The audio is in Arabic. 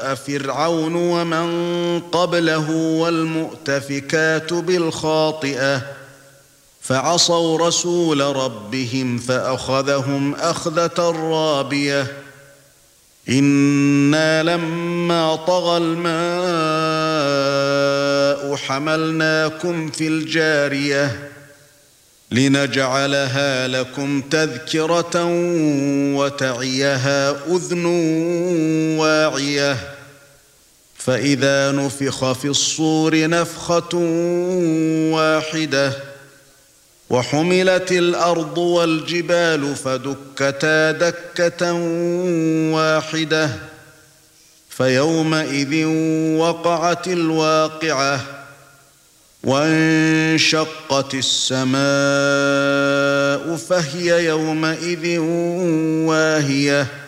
وجاء فرعون ومن قبله والمؤتفكات بالخاطئة فعصوا رسول ربهم فأخذهم أخذة رابية إنا لما طغى الماء حملناكم في الجارية لنجعلها لكم تذكرة وتعيها أذن واعية فإذا نفخ في الصور نفخة واحدة وحملت الأرض والجبال فدكتا دكة واحدة فيومئذ وقعت الواقعة وانشقت السماء فهي يومئذ واهية